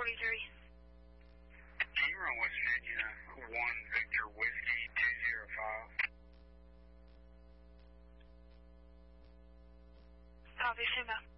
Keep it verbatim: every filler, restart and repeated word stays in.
forty-three. Can you run West Virginia, one Victor Whiskey, two zero five? Copy, Sumo.